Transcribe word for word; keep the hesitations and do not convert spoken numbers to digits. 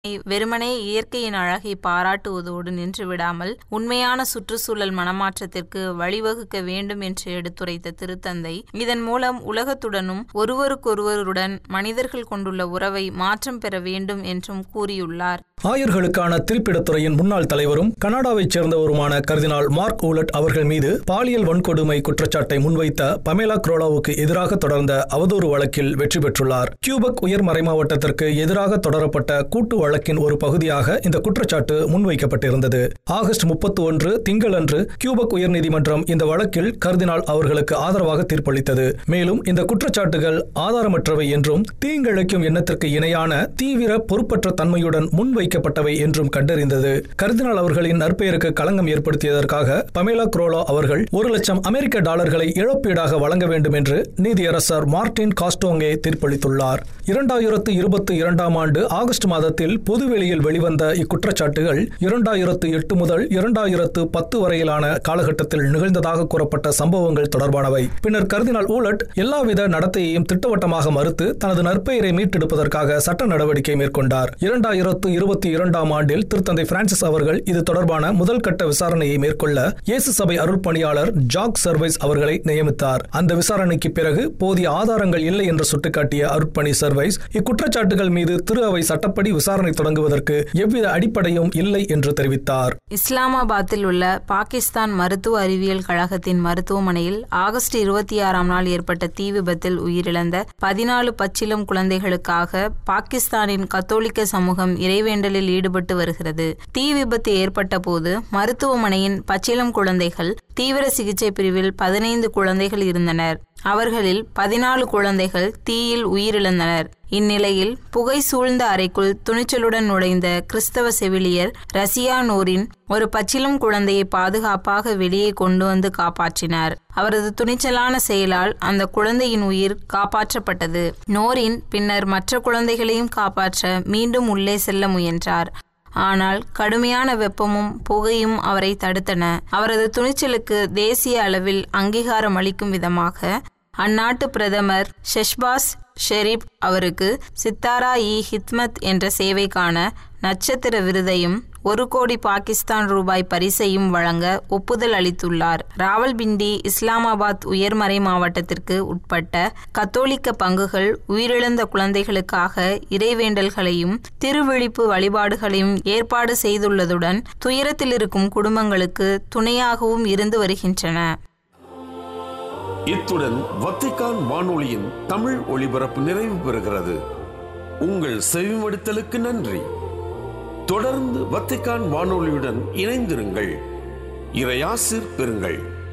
வெறுமனே இயற்கையின் அழகை பாராட்டுவதோடு நின்று விடாமல் உண்மையான சுற்றுச்சூழல் மனமாற்றத்திற்கு வழிவகுக்க வேண்டும் என்று எடுத்துரைத்த திருத்தந்தை இதன் மூலம் உலகத்துடனும் ஒருவருக்கொருவருடன் மனிதர்கள் கொண்டுள்ள உறவை மாற்றம் பெற வேண்டும் என்றும் கூறியுள்ளார். ஆயர்களுக்கான திருப்பிடத்துறையின் முன்னாள் தலைவரும் கனடாவைச் சேர்ந்தவருமான கர்தினால் மார்க் ஊலட் அவர்கள் மீது பாலியல் வன்கொடுமை குற்றச்சாட்டை முன்வைத்த பமேலா குரோலாவுக்கு எதிராக தொடர்ந்த அவதூறு வழக்கில் வெற்றி பெற்றுள்ளார். கியூபெக் உயர் மறைமாவட்டத்திற்கு எதிராக தொடரப்பட்ட கூட்டு வழக்கின் ஒரு பகுதியாக இந்த குற்றச்சாட்டு முன்வைக்கப்பட்டிருந்தது. ஆகஸ்ட் முப்பத்தி ஒன்று திங்களன்று கியூபெக் உயர்நீதிமன்றம் இந்த வழக்கில் கர்தினால் அவர்களுக்கு ஆதரவாக தீர்ப்பளித்தது. மேலும் இந்த குற்றச்சாட்டுகள் ஆதாரமற்றவை என்றும் தீங்கிழைக்கும் எண்ணத்திற்கு இணையான தீவிர பொறுப்பற்ற தன்மையுடன் முன்வை பட்டவை என்றும் கண்டறிந்தது. கர்தினால் அவர்களின் நற்பெயருக்கு களங்கம் ஏற்படுத்தியதற்காக பமேலா குரோலா அவர்கள் ஒரு லட்சம் அமெரிக்க டாலர்களை இழப்பீடாக வழங்க வேண்டும் என்று நீதியரசர் மார்டின் காஸ்டோங்கே தீர்ப்பளித்துள்ளார். இரண்டாயிரத்து இருபத்தி இரண்டாம் ஆண்டு ஆகஸ்ட் மாதத்தில் பொதுவெளியில் வெளிவந்த இக்குற்றச்சாட்டுகள் இரண்டாயிரத்து எட்டு முதல் இரண்டாயிரத்து பத்து வரையிலான காலகட்டத்தில் நிகழ்ந்ததாக கூறப்பட்ட சம்பவங்கள் தொடர்பானவை. பின்னர் கர்தினால் ஊலட் எல்லாவித நடத்தையையும் திட்டவட்டமாக மறுத்து தனது நற்பெயரை மீட்டெடுப்பதற்காக சட்ட நடவடிக்கை மேற்கொண்டார். இரண்டாயிரத்து இருபத்தி இரண்டாம் ஆண்டில் திருத்தந்தை பிரான்சிஸ் அவர்கள் இது தொடர்பான முதல் கட்ட விசாரணையை மேற்கொள்ள இயேசு சபை அருள்பணியாளர் ஜாக் சர்வைஸ் அவர்களை நியமித்தார். அந்த விசாரணைக்கு பிறகு போதிய ஆதாரங்கள் இல்லை என்று சுட்டிக்காட்டிய அருட்பணி சர்வைஸ் இக்குற்றச்சாட்டுகள் மீது திரு அவை சட்டப்படி விசாரணை தொடங்குவதற்கு எவ்வித அடிப்படையும் இல்லை என்று தெரிவித்தார். இஸ்லாமாபாத்தில் உள்ள பாகிஸ்தான் மருத்துவ அறிவியல் கழகத்தின் மருத்துவமனையில் ஆகஸ்ட் இருபத்தி ஆறாம் நாள் ஏற்பட்ட தீ விபத்தில் உயிரிழந்த பதினாலு பச்சிளம் குழந்தைகளுக்காக பாகிஸ்தானின் கத்தோலிக்க சமூகம் இறைவேண்டலில் ஈடுபட்டு வருகிறது. தீ விபத்து ஏற்பட்ட போது மருத்துவமனையின் பச்சிளம் குழந்தைகள் தீவிர சிகிச்சை பிரிவில் பதினைந்து குழந்தைகள் இருந்தனர். அவர்களில் பதினாலு குழந்தைகள் தீயில் உயிரிழந்தனர். இந்நிலையில் புகை சூழ்ந்த அறைக்குள் துணிச்சலுடன் நுழைந்த கிறிஸ்தவ செவிலியர் ரசியா நோரின் ஒரு பச்சிளம் குழந்தையை பாதுகாப்பாக வெளியே கொண்டு வந்து காப்பாற்றினார். அவரது துணிச்சலான செயலால் அந்த குழந்தையின் உயிர் காப்பாற்றப்பட்டது. நோரின் பின்னர் மற்ற குழந்தைகளையும் காப்பாற்ற மீண்டும் உள்ளே செல்ல முயன்றார். ஆனால் கடுமையான வெப்பமும் புகையும் அவரை தடுத்தன. அவரது துணிச்சலுக்கு தேசிய அளவில் அங்கீகாரம் அளிக்கும் விதமாக அந்நாட்டு பிரதமர் ஷெஹ்பாஸ் ஷெரீப் அவருக்கு சித்தாரா இ ஹித்மத் என்ற சேவைக்கான நட்சத்திர விருதையும் ஒரு கோடி பாகிஸ்தான் ரூபாய் பரிசையும் வழங்க ஒப்புதல் அளித்துள்ளார். ராவல்பிண்டி இஸ்லாமாபாத் உயர்மறை மாவட்டத்திற்கு உட்பட்ட கத்தோலிக்க பங்குகள் உயிரிழந்த குழந்தைகளுக்காக இறைவேண்டல்களையும் திருவிழிப்பு வழிபாடுகளையும் ஏற்பாடு செய்துள்ளதுடன் துயரத்தில் இருக்கும் குடும்பங்களுக்கு துணையாகவும் இருந்து வருகின்றன. இத்துடன் வத்திக்கான் வானொலியின் தமிழ் ஒளிபரப்பு நிறைவு பெறுகிறது. உங்கள் செவிமடுத்தலுக்கு நன்றி. தொடர்ந்து வத்திக்கான் வானொலியுடன் இணைந்திருங்கள். இறையாசிர் பெறுங்கள்.